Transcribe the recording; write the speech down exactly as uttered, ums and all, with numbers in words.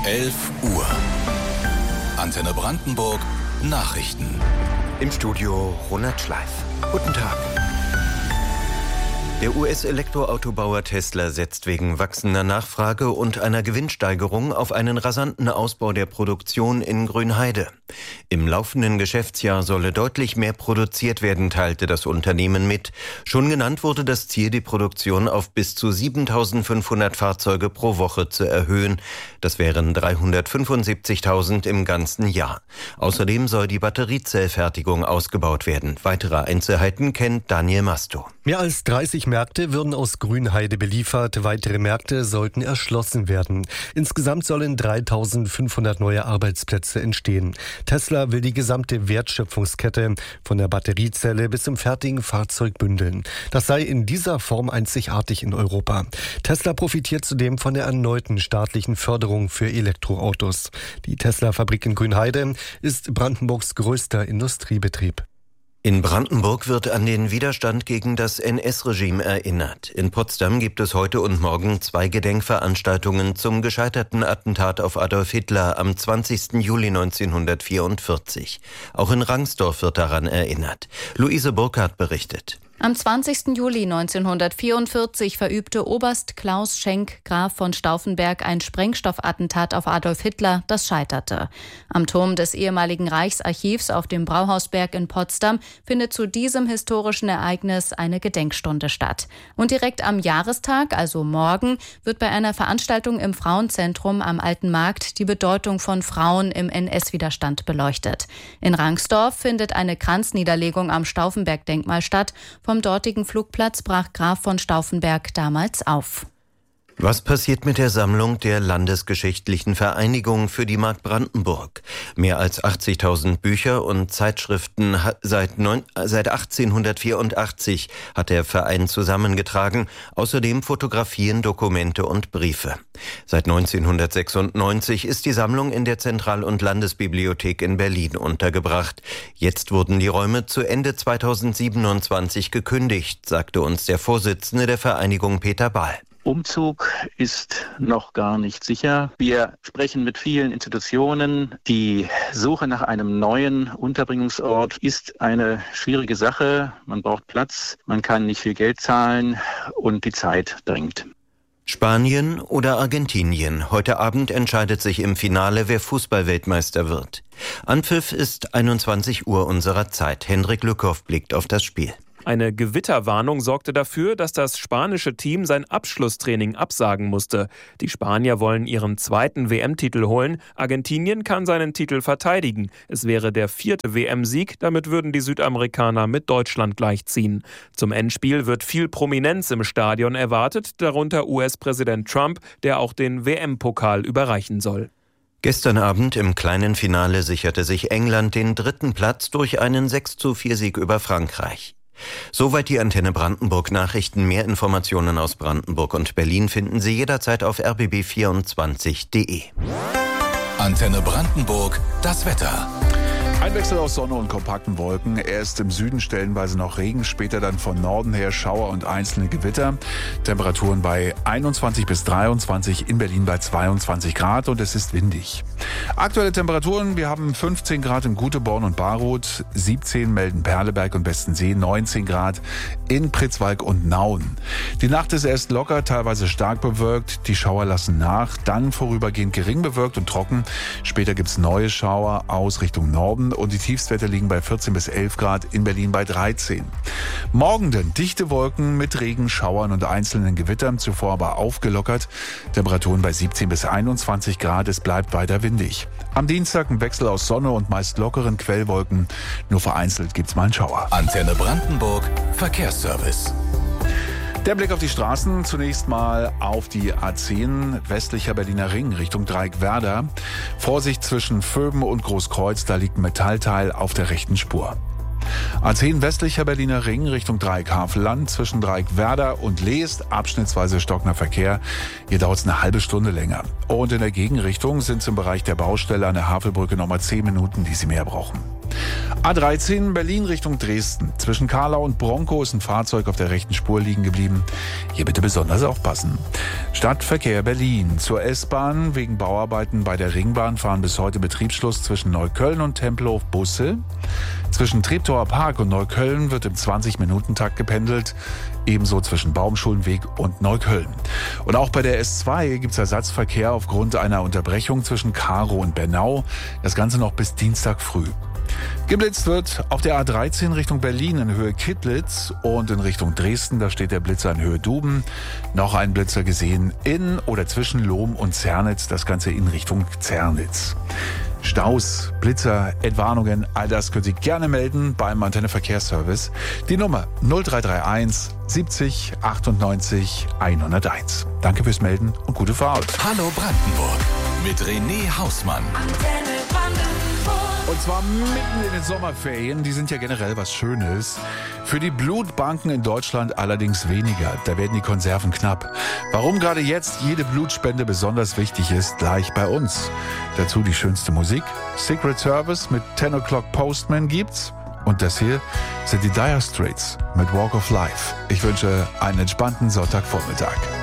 elf Uhr. Antenne Brandenburg Nachrichten. Im Studio Ronald Schleif. Guten Tag. Der U S-Elektroautobauer Tesla setzt wegen wachsender Nachfrage und einer Gewinnsteigerung auf einen rasanten Ausbau der Produktion in Grünheide. Im laufenden Geschäftsjahr solle deutlich mehr produziert werden, teilte das Unternehmen mit. Schon genannt wurde das Ziel, die Produktion auf bis zu siebentausendfünfhundert Fahrzeuge pro Woche zu erhöhen. Das wären dreihundertfünfundsiebzigtausend im ganzen Jahr. Außerdem soll die Batteriezellfertigung ausgebaut werden. Weitere Einzelheiten kennt Daniel Masto. Mehr als dreißig Märkte würden aus Grünheide beliefert. Weitere Märkte sollten erschlossen werden. Insgesamt sollen dreitausendfünfhundert neue Arbeitsplätze entstehen. Tesla will die gesamte Wertschöpfungskette von der Batteriezelle bis zum fertigen Fahrzeug bündeln. Das sei in dieser Form einzigartig in Europa. Tesla profitiert zudem von der erneuten staatlichen Förderung für Elektroautos. Die Tesla-Fabrik in Grünheide ist Brandenburgs größter Industriebetrieb. In Brandenburg wird an den Widerstand gegen das N S-Regime erinnert. In Potsdam gibt es heute und morgen zwei Gedenkveranstaltungen zum gescheiterten Attentat auf Adolf Hitler am zwanzigsten Juli neunzehnhundertvierundvierzig. Auch in Rangsdorf wird daran erinnert. Luise Burkhardt berichtet. Am zwanzigsten Juli neunzehnhundertvierundvierzig verübte Oberst Klaus Schenk, Graf von Stauffenberg, ein Sprengstoffattentat auf Adolf Hitler, das scheiterte. Am Turm des ehemaligen Reichsarchivs auf dem Brauhausberg in Potsdam findet zu diesem historischen Ereignis eine Gedenkstunde statt. Und direkt am Jahrestag, also morgen, wird bei einer Veranstaltung im Frauenzentrum am Alten Markt die Bedeutung von Frauen im N S-Widerstand beleuchtet. In Rangsdorf findet eine Kranzniederlegung am Stauffenberg-Denkmal statt. Vom dortigen Flugplatz brach Graf von Stauffenberg damals auf. Was passiert mit der Sammlung der Landesgeschichtlichen Vereinigung für die Mark Brandenburg? Mehr als achtzigtausend Bücher und Zeitschriften seit, neun, seit achtzehnhundertvierundachtzig hat der Verein zusammengetragen. Außerdem Fotografien, Dokumente und Briefe. Seit neunzehnhundertsechsundneunzig ist die Sammlung in der Zentral- und Landesbibliothek in Berlin untergebracht. Jetzt wurden die Räume zu Ende zweitausendsiebenundzwanzig gekündigt, sagte uns der Vorsitzende der Vereinigung Peter Bahl. Umzug ist noch gar nicht sicher. Wir sprechen mit vielen Institutionen. Die Suche nach einem neuen Unterbringungsort ist eine schwierige Sache. Man braucht Platz, man kann nicht viel Geld zahlen und die Zeit drängt. Spanien oder Argentinien? Heute Abend entscheidet sich im Finale, wer Fußballweltmeister wird. Anpfiff ist einundzwanzig Uhr unserer Zeit. Hendrik Lückhoff blickt auf das Spiel. Eine Gewitterwarnung sorgte dafür, dass das spanische Team sein Abschlusstraining absagen musste. Die Spanier wollen ihren zweiten W M-Titel holen. Argentinien kann seinen Titel verteidigen. Es wäre der vierte W M-Sieg. Damit würden die Südamerikaner mit Deutschland gleichziehen. Zum Endspiel wird viel Prominenz im Stadion erwartet, darunter U S-Präsident Trump, der auch den W M-Pokal überreichen soll. Gestern Abend im kleinen Finale sicherte sich England den dritten Platz durch einen sechs zu vier Sieg über Frankreich. Soweit die Antenne Brandenburg Nachrichten. Mehr Informationen aus Brandenburg und Berlin finden Sie jederzeit auf r b b vierundzwanzig punkt de. Antenne Brandenburg, das Wetter. Ein Wechsel aus Sonne und kompakten Wolken. Erst im Süden stellenweise noch Regen, später dann von Norden her Schauer und einzelne Gewitter. Temperaturen bei einundzwanzig bis dreiundzwanzig, in Berlin bei zweiundzwanzig Grad und es ist windig. Aktuelle Temperaturen, wir haben fünfzehn Grad in Guteborn und Baroth, siebzehn melden Perleberg und Bestensee, neunzehn Grad in Pritzwalk und Nauen. Die Nacht ist erst locker, teilweise stark bewölkt, die Schauer lassen nach, dann vorübergehend gering bewölkt und trocken. Später gibt's neue Schauer aus Richtung Norden und die Tiefstwerte liegen bei vierzehn bis elf Grad, in Berlin bei dreizehn. Morgen dann dichte Wolken mit Regen, Schauern und einzelnen Gewittern, zuvor aber aufgelockert. Temperaturen bei siebzehn bis einundzwanzig Grad, es bleibt weiter windig. Am Dienstag ein Wechsel aus Sonne und meist lockeren Quellwolken, nur vereinzelt gibt's mal einen Schauer. Antenne Brandenburg, Verkehrsservice. Der Blick auf die Straßen, zunächst mal auf die A zehn, westlicher Berliner Ring Richtung Dreieckwerder. Vorsicht zwischen Vöben und Großkreuz, da liegt ein Metallteil auf der rechten Spur. A zehn westlicher Berliner Ring Richtung Dreieck-Havelland, zwischen Dreieckwerder und Leest, abschnittsweise stockender Verkehr. Hier dauert es eine halbe Stunde länger. Und in der Gegenrichtung sind es im Bereich der Baustelle an der Havelbrücke nochmal zehn Minuten, die Sie mehr brauchen. A dreizehn Berlin Richtung Dresden. Zwischen Karlau und Bronkow ist ein Fahrzeug auf der rechten Spur liegen geblieben. Hier bitte besonders aufpassen. Stadtverkehr Berlin. Zur S-Bahn wegen Bauarbeiten bei der Ringbahn fahren bis heute Betriebsschluss zwischen Neukölln und Tempelhof Busse. Zwischen Treptower Park und Neukölln wird im zwanzig-Minuten-Takt gependelt. Ebenso zwischen Baumschulenweg und Neukölln. Und auch bei der S zwei gibt es Ersatzverkehr aufgrund einer Unterbrechung zwischen Karow und Bernau. Das Ganze noch bis Dienstag früh. Geblitzt wird auf der A dreizehn Richtung Berlin in Höhe Kittlitz und in Richtung Dresden. Da steht der Blitzer in Höhe Duben. Noch ein Blitzer gesehen in oder zwischen Lohm und Zernitz. Das Ganze in Richtung Zernitz. Staus, Blitzer, Entwarnungen, all das können Sie gerne melden beim Antenne Verkehrsservice. Die Nummer null drei drei eins siebzig achtundneunzig hunderteins. Danke fürs Melden und gute Fahrt. Hallo Brandenburg mit René Hausmann. Antenne Brandenburg. Und zwar mitten in den Sommerferien, die sind ja generell was Schönes. Für die Blutbanken in Deutschland allerdings weniger. Da werden die Konserven knapp. Warum gerade jetzt jede Blutspende besonders wichtig ist, gleich bei uns. Dazu die schönste Musik. Secret Service mit ten o'clock Postman gibt's. Und das hier sind die Dire Straits mit Walk of Life. Ich wünsche einen entspannten Sonntagvormittag.